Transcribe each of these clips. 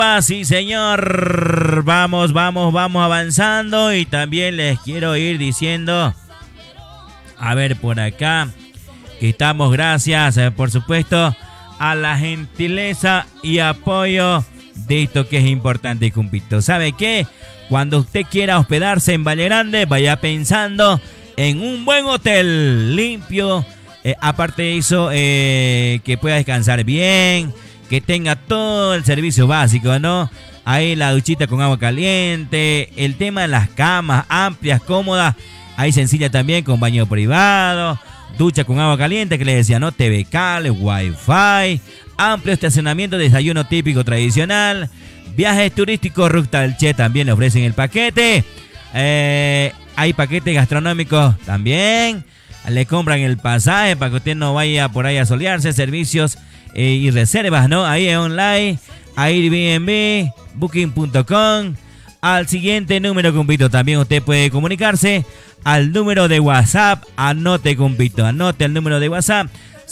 Epa, sí señor, vamos avanzando y también les quiero ir diciendo, a ver por acá, que estamos gracias, por supuesto, a la gentileza y apoyo de esto que es importante, cumpito. ¿Sabe qué? Cuando usted quiera hospedarse en Valle Grande, vaya pensando en un buen hotel limpio, aparte de eso, que pueda descansar bien, que tenga todo el servicio básico, ¿no? Ahí la duchita con agua caliente, el tema de las camas amplias, cómodas, ahí sencilla también con baño privado, ducha con agua caliente, que les decía, ¿no? TV cable, wifi, amplio estacionamiento, desayuno típico tradicional, viajes turísticos, Ruta del Che también le ofrecen el paquete, hay paquetes gastronómicos también, le compran el pasaje para que usted no vaya por ahí a solearse, servicios y reservas, ¿no? Ahí es online, Airbnb, Booking.com. Al siguiente número, cumpito, también usted puede comunicarse al número de WhatsApp. Anote, cumpito, anote el número de WhatsApp: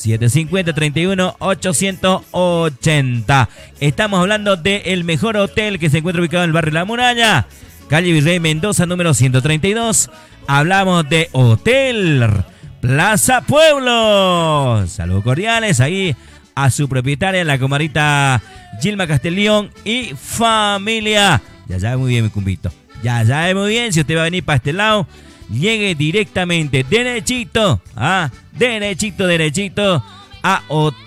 750-31-880. Estamos hablando del mejor hotel que se encuentra ubicado en el barrio La Muralla, calle Virrey Mendoza, número 132. Hablamos de Hotel Plaza Pueblo. Saludos cordiales ahí a su propietaria, la comadrita Gilma Castellón y familia. Ya sabe muy bien, mi cumpito. Ya sabe muy bien, si usted va a venir para este lado, llegue directamente, derechito a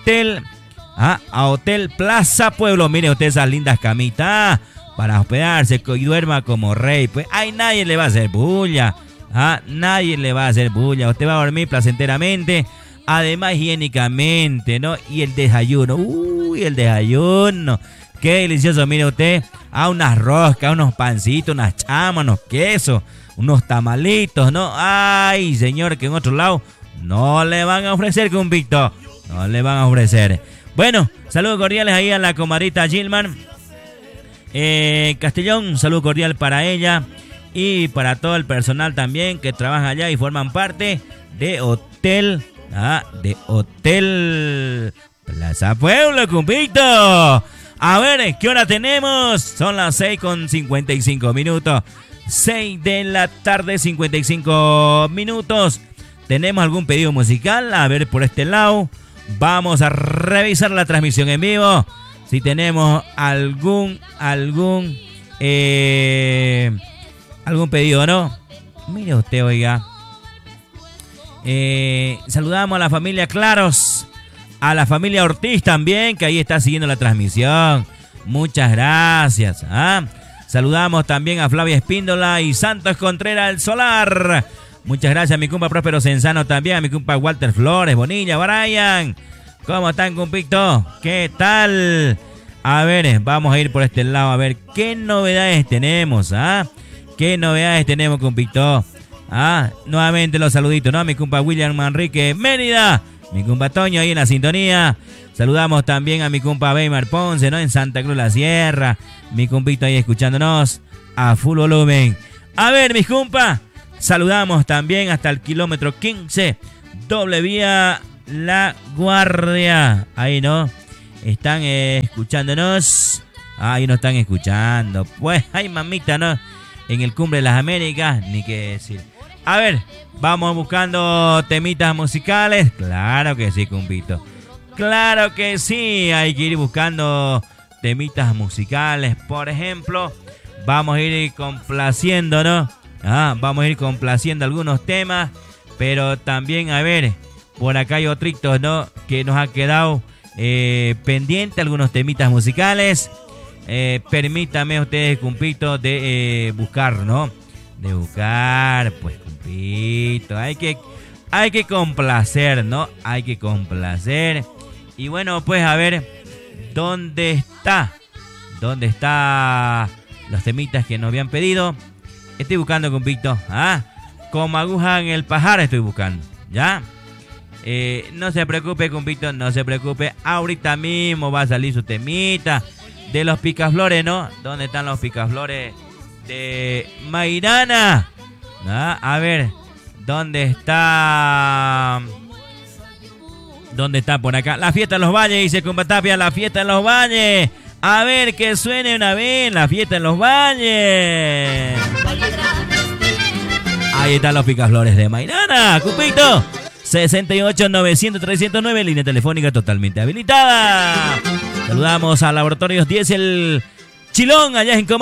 Hotel Plaza Pueblo. Mire usted esas lindas camitas para hospedarse y duerma como rey. Pues ay, nadie le va a hacer bulla. Nadie le va a hacer bulla. Usted va a dormir placenteramente, además higiénicamente, ¿no? Y el desayuno, el desayuno, qué delicioso, mire usted, unas roscas, unos pancitos, unas chamas, unos quesos, unos tamalitos, ¿no? Ay, señor, que en otro lado no le van a ofrecer, cumpito, no le van a ofrecer. Bueno, saludos cordiales ahí a la comadrita Gilman Castellón, un saludo cordial para ella y para todo el personal también que trabaja allá y forman parte de Hotel Plaza Pueblo, cumpito. A ver, ¿qué hora tenemos? Son las 6:55. 6 de la tarde, 55 minutos. ¿Tenemos algún pedido musical? A ver, por este lado. Vamos a revisar la transmisión en vivo. Si tenemos algún pedido, ¿no? Mire usted, oiga. Saludamos a la familia Claros, a la familia Ortiz también, que ahí está siguiendo la transmisión. Muchas gracias. Saludamos también a Flavia Espíndola y Santos Contreras el Solar. Muchas gracias a mi compa Próspero Senzano también, a mi compa Walter Flores, Bonilla, Brian. ¿Cómo están, compito? ¿Qué tal? A ver, vamos a ir por este lado a ver qué novedades tenemos, ¿Qué novedades tenemos, compito? Nuevamente los saluditos, ¿no? Mi compa William Manrique Mérida, mi compa Toño ahí en la sintonía. Saludamos también a mi compa Weimar Ponce, ¿no? En Santa Cruz la Sierra. Mi compito ahí escuchándonos a full volumen. A ver, mis compas, saludamos también hasta el kilómetro 15, doble vía La Guardia. Ahí, ¿no? Están escuchándonos. Ahí nos están escuchando. Pues, ay, mamita, ¿no? En el Cumbre de las Américas, ni qué decir. A ver, vamos buscando temitas musicales. Claro que sí, cumpito. Claro que sí, hay que ir buscando temitas musicales. Por ejemplo, vamos a ir complaciendo, ¿no? Vamos a ir complaciendo algunos temas. Pero también, a ver, por acá hay otritos, ¿no? Que nos ha quedado pendiente algunos temitas musicales. Permítame ustedes, cumpito, de buscar, ¿no? De buscar, pues, cumpito. Hay que complacer, ¿no? Hay que complacer. Y bueno, pues, a ver, ¿dónde está los temitas que nos habían pedido? Estoy buscando, cumpito. Como aguja en el pajar estoy buscando, ¿ya? No se preocupe, cumpito, no se preocupe. Ahorita mismo va a salir su temita de los picaflores, ¿no? ¿Dónde están los picaflores de Mairana? A ver, ¿dónde está? ¿Dónde está por acá? La fiesta de los valles, dice compa Tapia, la fiesta de los valles. A ver, que suene una vez la fiesta en los valles. Ahí están los picaflores de Mainana, Cupito. 68-900-309, línea telefónica totalmente habilitada. Saludamos a Laboratorios 10, el Chilón, allá en Comando.